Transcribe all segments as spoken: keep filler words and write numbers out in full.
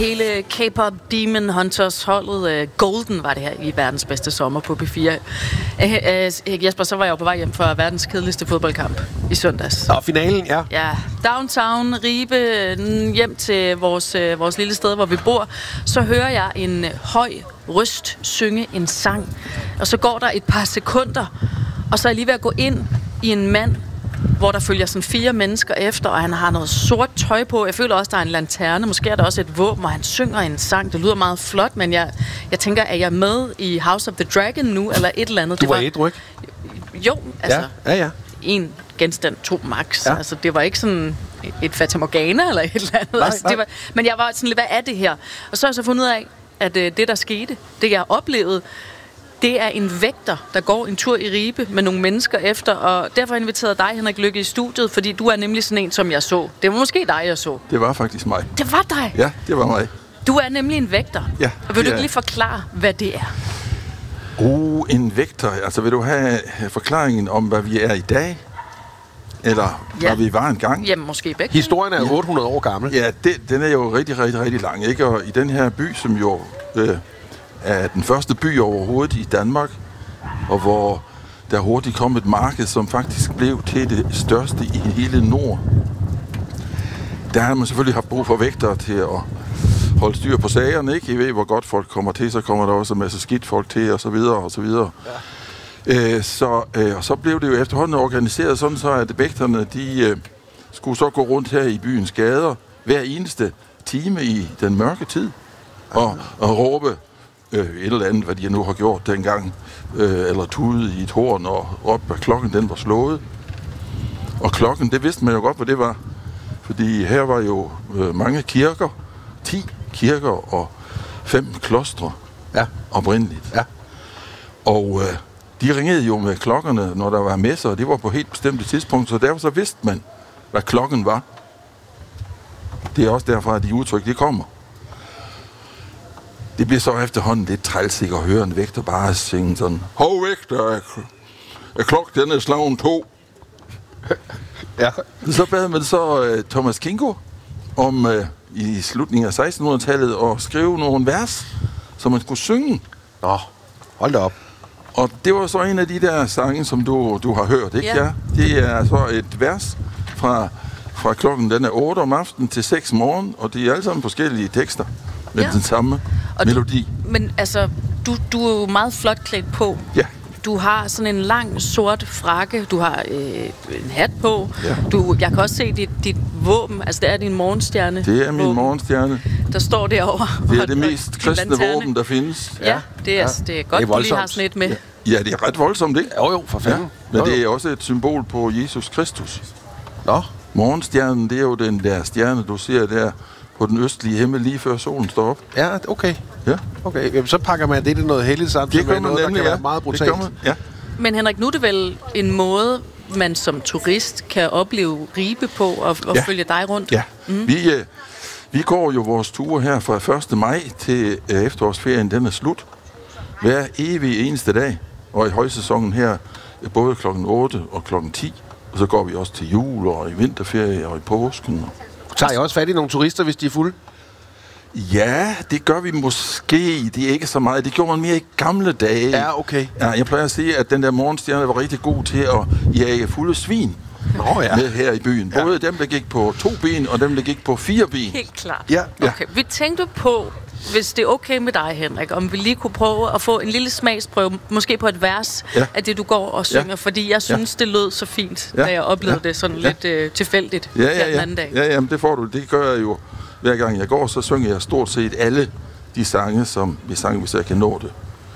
hele K-pop Demon Hunters holdet. Uh, Golden var det her i verdens bedste sommer på P fire. Uh, uh, Jesper, så var jeg jo på vej hjem fra verdens kedeligste fodboldkamp i søndags. Og finalen, ja. Ja, downtown, Ribe, hjem til vores, uh, vores lille sted, hvor vi bor. Så hører jeg en høj røst synge en sang. Og så går der et par sekunder, og så er jeg lige ved at gå ind i en mand, hvor der følger sådan fire mennesker efter, og han har noget sort tøj på. Jeg føler også, der er en lanterne. Måske er der også et våben, og han synger en sang. Det lyder meget flot, men jeg, jeg tænker, er jeg med i House of the Dragon nu, eller et eller andet? Du var ædru, ikke? Jo, altså... Ja, ja, ja. En genstand, to max. Ja. Altså, det var ikke sådan et Fata Morgana eller et eller andet. Nej, altså, det var, men jeg var sådan lidt, hvad er det her? Og så har jeg så fundet ud af, at øh, det, der skete, det jeg oplevede, det er en vægter, der går en tur i Ribe med nogle mennesker efter, og derfor inviterede dig, Henrik Lykke, i studiet, fordi du er nemlig sådan en, som jeg så. Det var måske dig, jeg så. Det var faktisk mig. Det var dig? Ja, det var mig. Du er nemlig en vægter. Ja. Og vil du er... ikke lige forklare, hvad det er? Uh, en vægter. Altså, vil du have forklaringen om, hvad vi er i dag? Eller ja. Hvad vi var engang? Jamen, måske begge. Historien er otte hundrede år gammel. Ja, det, den er jo rigtig, rigtig, rigtig lang, ikke? Og i den her by, som jo... Øh, er den første by overhovedet i Danmark, og hvor der hurtigt kom et marked, som faktisk blev til det største i hele Nord. Der har man selvfølgelig haft brug for vægtere til at holde styr på sagerne, ikke? I ved, hvor godt folk kommer til, så kommer der også en masse skidt folk til, og så videre, og så videre. Ja. Æ, så, øh, og så blev det jo efterhånden organiseret sådan, så at vægterne, de øh, skulle så gå rundt her i byens gader hver eneste time i den mørke tid, og, og råbe Øh, et eller andet, hvad de nu har gjort dengang, øh, eller tudet i et horn og råbt, at klokken den var slået. Og klokken, det vidste man jo godt, hvad det var. Fordi her var jo øh, mange kirker, ti kirker og fem klostre ja. oprindeligt. Ja. Og øh, de ringede jo med klokkerne, når der var messer, og det var på helt bestemte tidspunkt, så derfor så vidste man, hvad klokken var. Det er også derfra, at de udtryk, de kommer. Det bliver så efterhånden lidt træls, ikke, at høre en vægter bare synge sådan, hov vægter, er, er klok, den er slagen to. Ja. Så bad man så uh, Thomas Kingo om uh, i slutningen af sekstenhundredetallet at skrive nogle vers, som man skulle synge. Nå, hold da op. Og det var så en af de der sange, som du, du har hørt, ikke? Ja. Ja. Det er så et vers fra, fra klokken, den er otte om aftenen til seks om morgenen, og det er alle sammen forskellige tekster med ja. den samme og melodi. Du, men altså, du, du er jo meget flot klædt på. Ja. Du har sådan en lang sort frakke, du har øh, en hat på. Ja. Du, jeg kan også se dit, dit våben, altså det er din morgenstjerne. Det er min våben. morgenstjerne. Der står derovre. Det er det mest kristne våben, der findes. Ja, det er, ja. det er godt, det er du lige har sådan et med. Ja. ja, det er ret voldsomt, ikke? Jo, jo, for fanden. Ja. Men det er også et symbol på Jesus Kristus. Nå. Morgenstjernen, det er jo den der stjerne, du ser der på den østlige himmel, lige før solen står op. Ja, okay. Ja. Okay, jamen, så pakker man det til noget heldigt samtidig med noget, nemlig, der kan ja. være meget brutalt. Det ja. Men Henrik, nu er det vel en måde, man som turist kan opleve Ribe på og, og ja. følge dig rundt? Ja, mm. vi, øh, vi går jo vores ture her fra første maj til øh, efterårsferien, den er slut. Hver evig eneste dag, og i højsæsonen her, både klokken otte og klokken ti. Og så går vi også til jul og i vinterferie og i påsken. Tager I også fat i nogle turister, hvis de er fulde? Ja, det gør vi måske. Det er ikke så meget. Det gjorde man mere i gamle dage. Ja, okay. Ja, jeg plejer at sige, at den der morgenstjerne var rigtig god til at jage fulde svin. Nå, ja. Med her i byen. Både ja. dem, der gik på to ben, og dem, der gik på fire ben. Helt klart. Ja, ja. Okay. Vi tænkte på, hvis det er okay med dig, Henrik, om vi lige kunne prøve at få en lille smagsprøve, måske på et vers ja. af det, du går og synger, ja. fordi jeg synes, ja. det lød så fint, ja. da jeg oplevede ja. det sådan ja. lidt øh, tilfældigt ja, ja, ja. den anden dag. Ja, ja, men det får du. Det gør jeg jo. Hver gang jeg går, så synger jeg stort set alle de sange, som vi sang, hvis jeg kan nå det.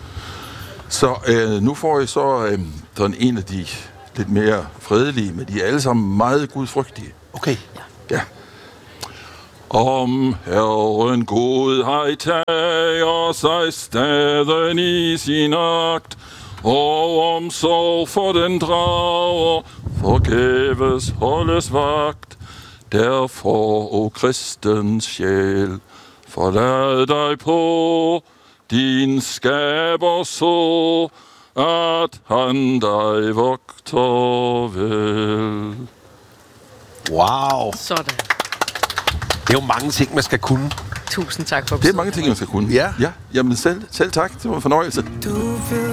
Så øh, nu får jeg så øh, sådan en af de lidt mere fredelige, men de er alle sammen meget gudfrygtige. Okay. Ja. Ja. Om Herren Gud hej tager sig staden i sin agt, og om sorg for den drager forgæves holdes vagt. Derfor, o kristens sjæl, forlad dig på din skaber så, at han dig vogter vel. Wow. Sådan. Det er jo mange ting, man skal kunne. Tusind tak for Det er mange ting, man skal kunne. Ja. Ja. Jamen selv, selv tak. Det var en fornøjelse.